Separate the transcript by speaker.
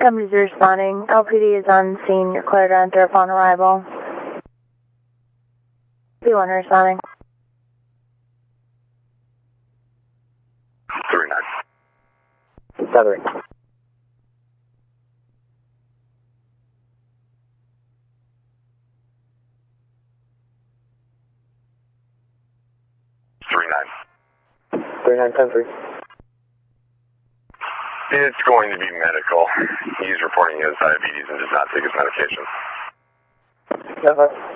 Speaker 1: Company's responding. LPD is on scene. You're cleared to enter upon arrival. P1 responding.
Speaker 2: 39.
Speaker 3: 7.
Speaker 2: Nine 10-3.
Speaker 4: It's going to be medical. He's reporting he has diabetes and does not take his medication.
Speaker 2: 10-5.